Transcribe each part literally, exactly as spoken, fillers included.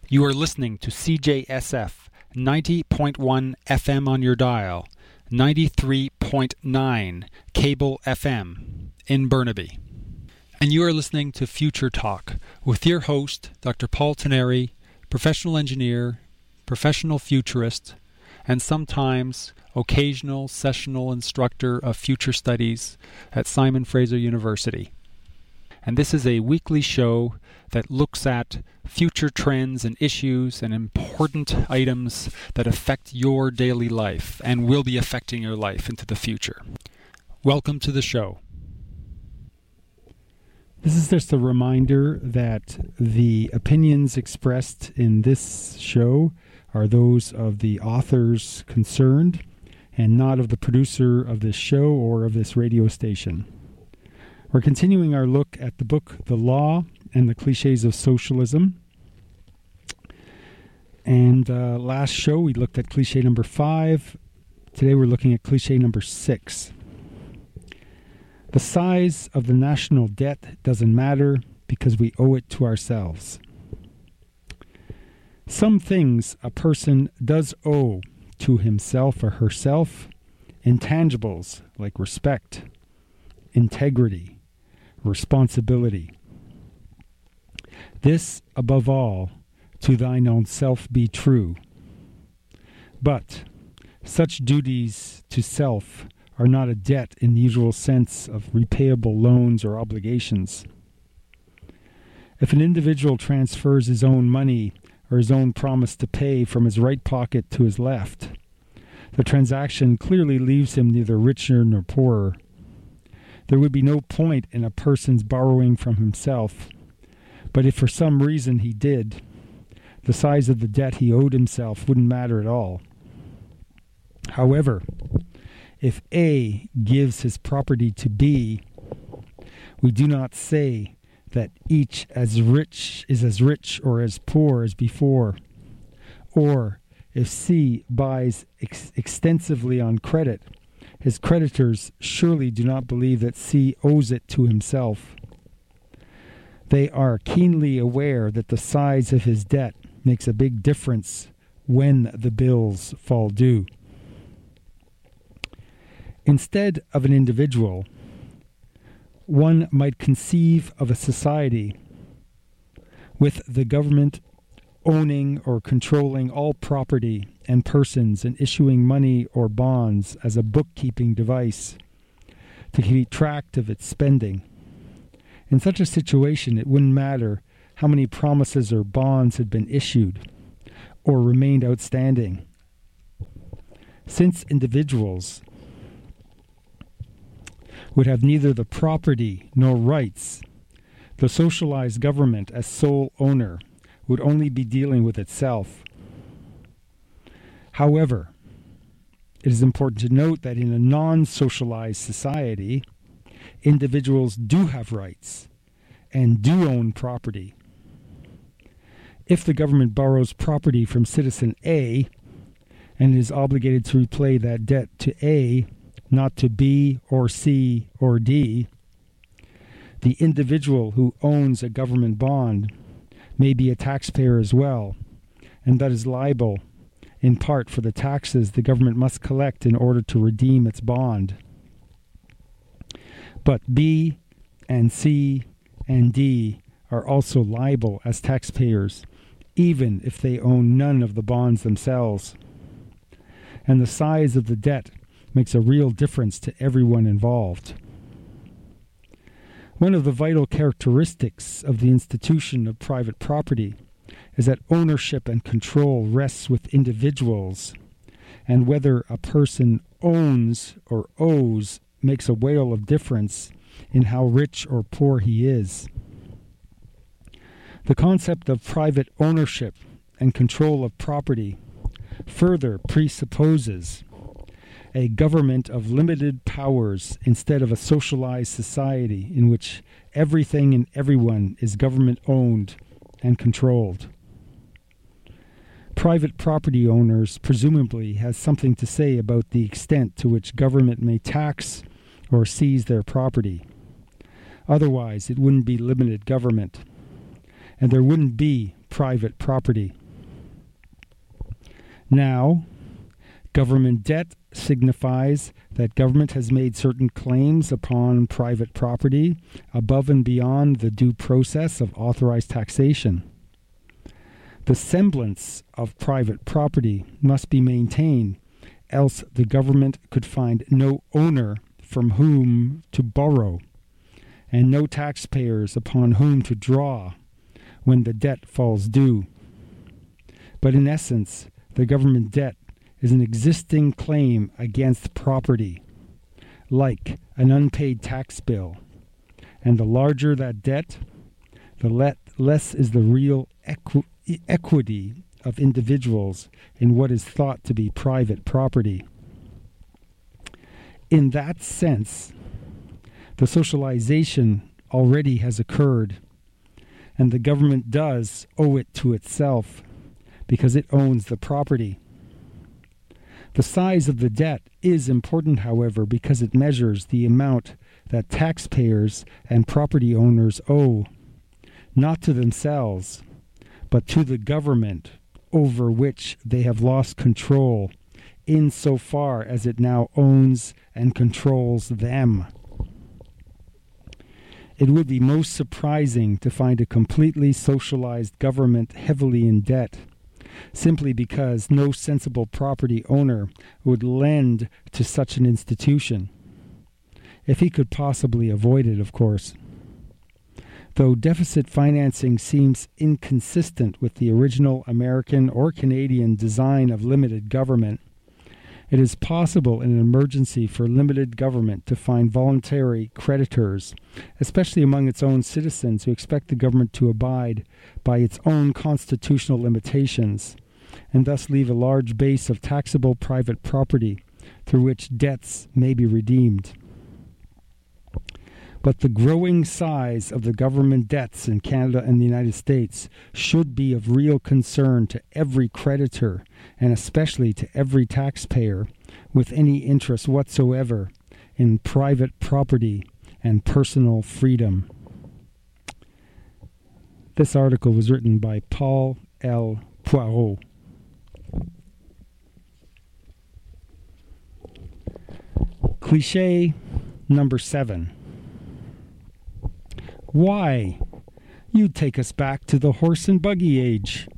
You are listening to C J S F ninety point one F M on your dial, ninety-three point nine cable F M in Burnaby. And you are listening to Future Talk with your host, Doctor Paul Tenneri, professional engineer, professional futurist, and sometimes occasional sessional instructor of future studies at Simon Fraser University. And this is a weekly show that looks at future trends and issues and important items that affect your daily life and will be affecting your life into the future. Welcome to the show. This is just a reminder that the opinions expressed in this show are those of the authors concerned and not of the producer of this show or of this radio station. We're continuing our look at the book, The Law and the Clichés of Socialism. And uh, last show we looked at cliché number five. Today we're looking at cliché number six. The size of the national debt doesn't matter because we owe it to ourselves. Some things a person does owe to himself or herself, intangibles like respect, integrity, responsibility. This, above all, to thine own self be true. But such duties to self are not a debt in the usual sense of repayable loans or obligations. If an individual transfers his own money or his own promise to pay from his right pocket to his left, the transaction clearly leaves him neither richer nor poorer. There would be no point in a person's borrowing from himself, but if for some reason he did, the size of the debt he owed himself wouldn't matter at all. However, if A gives his property to B, we do not say that each as rich is as rich or as poor as before. Or if C buys ex- extensively on credit, his creditors surely do not believe that C owes it to himself. They are keenly aware that the size of his debt makes a big difference when the bills fall due. Instead of an individual, one might conceive of a society with the government owning or controlling all property and persons and issuing money or bonds as a bookkeeping device to keep track of its spending. In such a situation, it wouldn't matter how many promises or bonds had been issued or remained outstanding. Since individuals would have neither the property nor rights, the socialized government as sole owner would only be dealing with itself. However, it is important to note that in a non-socialized society, individuals do have rights and do own property. If the government borrows property from citizen A and is obligated to repay that debt to A, not to B or C or D, the individual who owns a government bond may be a taxpayer as well, and that is liable in part for the taxes the government must collect in order to redeem its bond. But B and C and D are also liable as taxpayers, even if they own none of the bonds themselves. And the size of the debt makes a real difference to everyone involved. One of the vital characteristics of the institution of private property is that ownership and control rests with individuals, and whether a person owns or owes makes a whale of difference in how rich or poor he is. The concept of private ownership and control of property further presupposes a government of limited powers instead of a socialized society in which everything and everyone is government-owned and controlled. Private property owners presumably has something to say about the extent to which government may tax or seize their property. Otherwise, it wouldn't be limited government, and there wouldn't be private property. Now, government debt signifies that government has made certain claims upon private property above and beyond the due process of authorized taxation. The semblance of private property must be maintained, else the government could find no owner from whom to borrow, and no taxpayers upon whom to draw when the debt falls due. But in essence, the government debt is an existing claim against property, like an unpaid tax bill. And the larger that debt, the le- less is the real equi- equity of individuals in what is thought to be private property. In that sense, the socialization already has occurred, and the government does owe it to itself because it owns the property. The size of the debt is important, however, because it measures the amount that taxpayers and property owners owe, not to themselves, but to the government over which they have lost control, insofar as it now owns and controls them. It would be most surprising to find a completely socialized government heavily in debt, simply because no sensible property owner would lend to such an institution, if he could possibly avoid it, of course. Though deficit financing seems inconsistent with the original American or Canadian design of limited government, it is possible in an emergency for limited government to find voluntary creditors, especially among its own citizens who expect the government to abide by its own constitutional limitations, and thus leave a large base of taxable private property through which debts may be redeemed. But the growing size of the government debts in Canada and the United States should be of real concern to every creditor, and especially to every taxpayer with any interest whatsoever in private property and personal freedom. This article was written by Paul L. Poirot. Cliché number seven. Why? You take us back to the horse and buggy age.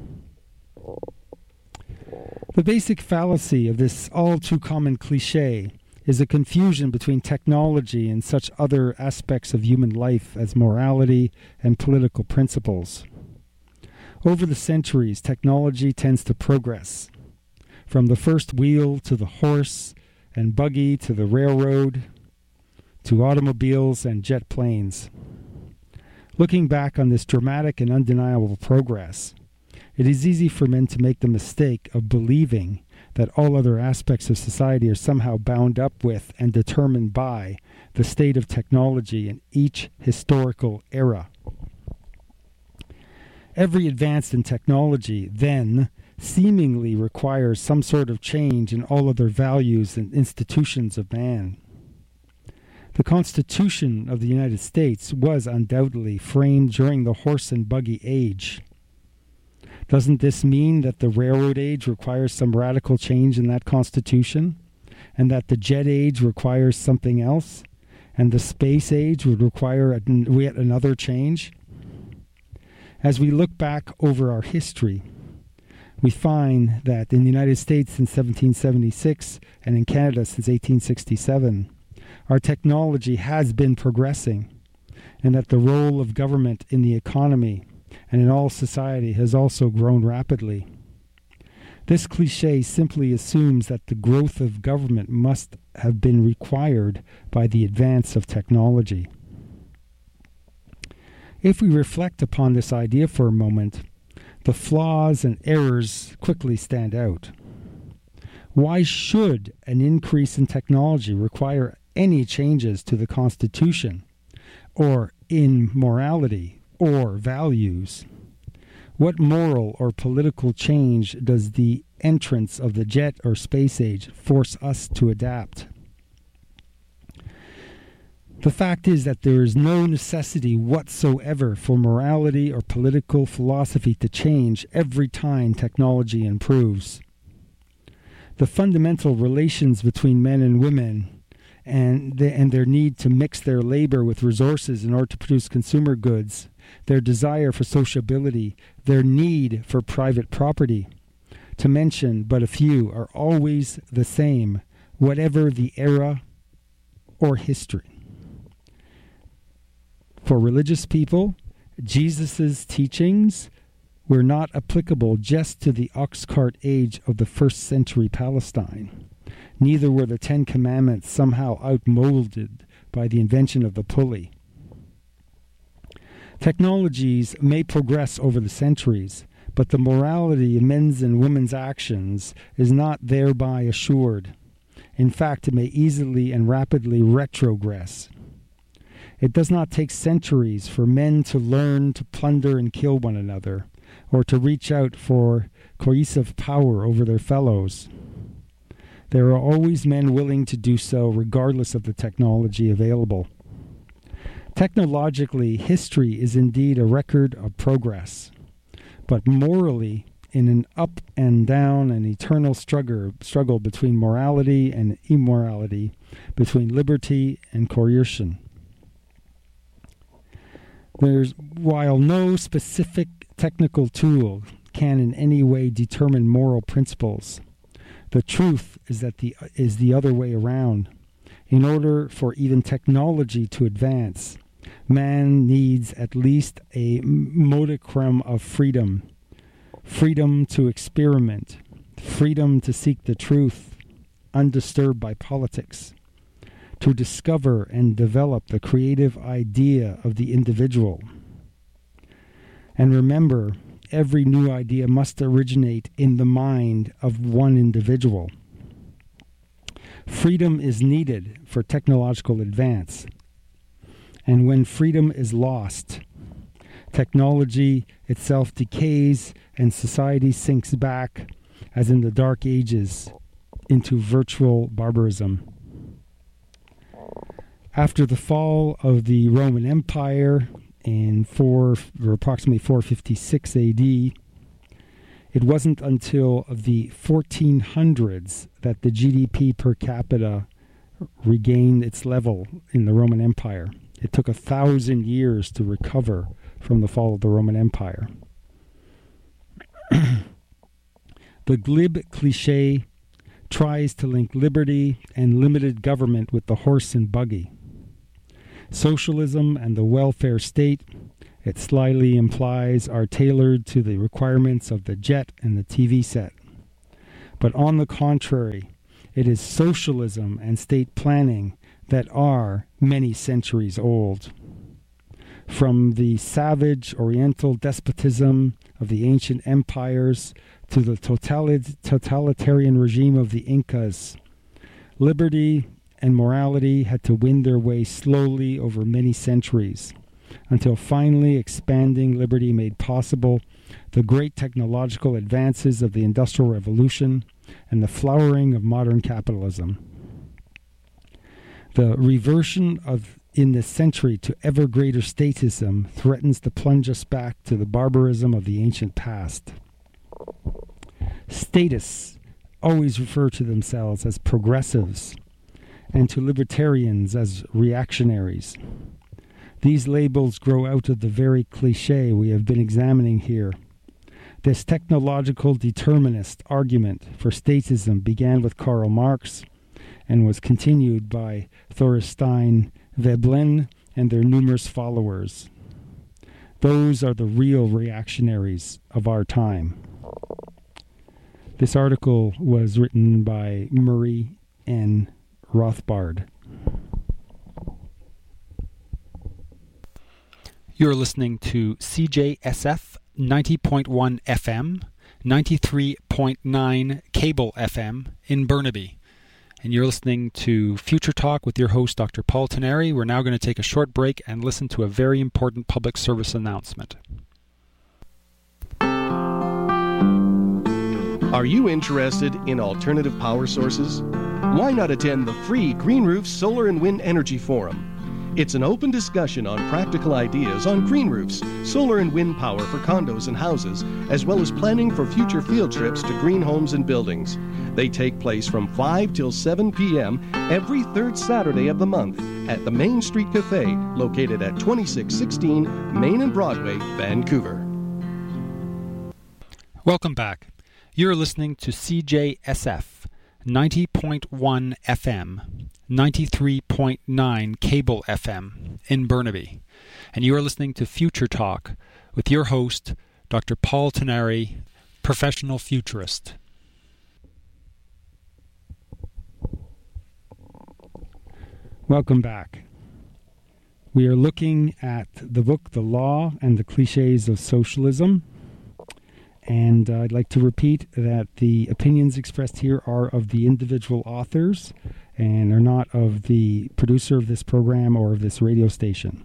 The basic fallacy of this all-too-common cliché is a confusion between technology and such other aspects of human life as morality and political principles. Over the centuries, technology tends to progress, from the first wheel to the horse and buggy to the railroad to automobiles and jet planes. Looking back on this dramatic and undeniable progress, it is easy for men to make the mistake of believing that all other aspects of society are somehow bound up with and determined by the state of technology in each historical era. Every advance in technology, then, seemingly requires some sort of change in all other values and institutions of man. The Constitution of the United States was undoubtedly framed during the horse and buggy age. Doesn't this mean that the railroad age requires some radical change in that Constitution, and that the jet age requires something else, and the space age would require yet another change? As we look back over our history, we find that in the United States since seventeen seventy-six and in Canada since eighteen sixty-seven, our technology has been progressing, and that the role of government in the economy and in all society has also grown rapidly. This cliché simply assumes that the growth of government must have been required by the advance of technology. If we reflect upon this idea for a moment, the flaws and errors quickly stand out. Why should an increase in technology require any changes to the Constitution, or in morality, or values? What moral or political change does the entrance of the jet or space age force us to adapt? The fact is that there is no necessity whatsoever for morality or political philosophy to change every time technology improves. The fundamental relations between men and women and, the, and their need to mix their labor with resources in order to produce consumer goods, their desire for sociability, their need for private property, to mention but a few, are always the same, whatever the era or history. For religious people, Jesus' teachings were not applicable just to the ox cart age of the first century Palestine. Neither were the Ten Commandments somehow outmolded by the invention of the pulley. Technologies may progress over the centuries, but the morality of men's and women's actions is not thereby assured. In fact, it may easily and rapidly retrogress. It does not take centuries for men to learn to plunder and kill one another, or to reach out for coercive power over their fellows. There are always men willing to do so regardless of the technology available. Technologically, history is indeed a record of progress, but morally, in an up and down and eternal struggle, struggle between morality and immorality, between liberty and coercion. There's, while no specific technical tool can in any way determine moral principles, the truth is that the is the other way around. In order for even technology to advance, man needs at least a modicum of freedom. Freedom to experiment, freedom to seek the truth, undisturbed by politics, to discover and develop the creative idea of the individual. And remember, every new idea must originate in the mind of one individual. Freedom is needed for technological advance. And when freedom is lost, technology itself decays and society sinks back, as in the Dark Ages, into virtual barbarism. After the fall of the Roman Empire in four, or approximately four fifty-six A D, it wasn't until the fourteen hundreds that the G D P per capita regained its level in the Roman Empire. It took a thousand years to recover from the fall of the Roman Empire. The glib cliché tries to link liberty and limited government with the horse and buggy. Socialism and the welfare state, it slyly implies, are tailored to the requirements of the jet and the T V set. But on the contrary, it is socialism and state planning that are many centuries old. From the savage oriental despotism of the ancient empires to the totalit- totalitarian regime of the Incas, liberty and morality had to win their way slowly over many centuries, until finally expanding liberty made possible the great technological advances of the Industrial Revolution and the flowering of modern capitalism. The reversion of in this century to ever greater statism threatens to plunge us back to the barbarism of the ancient past. Statists always refer to themselves as progressives, and to libertarians as reactionaries. These labels grow out of the very cliché we have been examining here. This technological determinist argument for statism began with Karl Marx and was continued by Thorstein Veblen and their numerous followers. Those are the real reactionaries of our time. This article was written by Murray N. Rothbard. You're listening to C J S F ninety point one F M, ninety-three point nine cable F M in Burnaby. And you're listening to Future Talk with your host, Doctor Paul Teneri. We're now going to take a short break and listen to a very important public service announcement. Are you interested in alternative power sources? Why not attend the free Green Roof Solar and Wind Energy Forum? It's an open discussion on practical ideas on green roofs, solar and wind power for condos and houses, as well as planning for future field trips to green homes and buildings. They take place from five till seven p.m. every third Saturday of the month at the Main Street Cafe, located at twenty-six sixteen Main and Broadway, Vancouver. Welcome back. You're listening to C J S F, ninety point one F M, ninety-three point nine Cable F M in Burnaby. And you are listening to Future Talk with your host, Doctor Paul Tenari, professional futurist. Welcome back. We are looking at the book, The Law and the Cliches of Socialism. And uh, I'd like to repeat that the opinions expressed here are of the individual authors and are not of the producer of this program or of this radio station.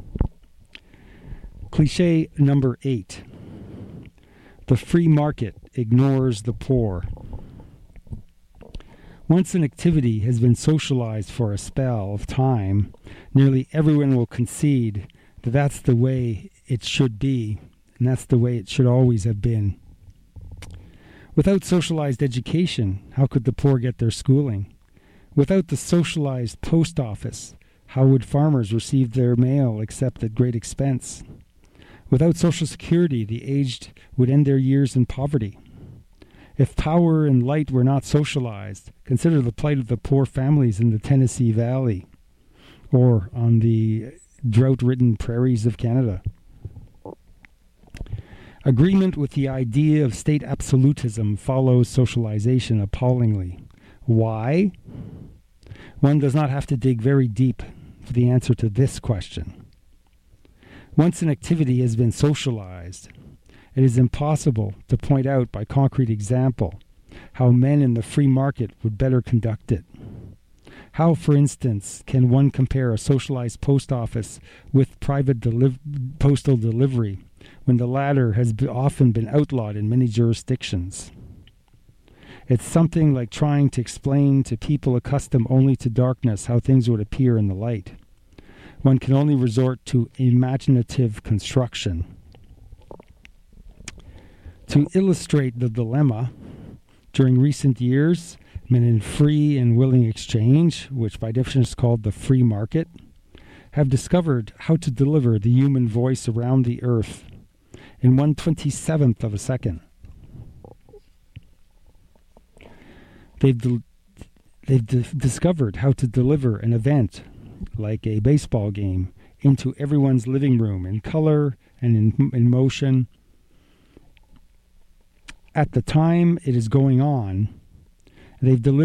Cliche number eight. The free market ignores the poor. Once an activity has been socialized for a spell of time, nearly everyone will concede that that's the way it should be, and that's the way it should always have been. Without socialized education, how could the poor get their schooling? Without the socialized post office, how would farmers receive their mail except at great expense? Without Social Security, the aged would end their years in poverty. If power and light were not socialized, consider the plight of the poor families in the Tennessee Valley or on the drought-ridden prairies of Canada. Agreement with the idea of state absolutism follows socialization appallingly. Why? One does not have to dig very deep for the answer to this question. Once an activity has been socialized, it is impossible to point out by concrete example how men in the free market would better conduct it. How, for instance, can one compare a socialized post office with private deli- postal delivery when the latter has be often been outlawed in many jurisdictions? It's something like trying to explain to people accustomed only to darkness how things would appear in the light. One can only resort to imaginative construction. To illustrate the dilemma, during recent years, men in free and willing exchange, which by definition is called the free market, have discovered how to deliver the human voice around the earth in one twenty-seventh of a second. They've, de- they've d- discovered how to deliver an event, like a baseball game, into everyone's living room in color and in, in motion. At the time it is going on, they've delivered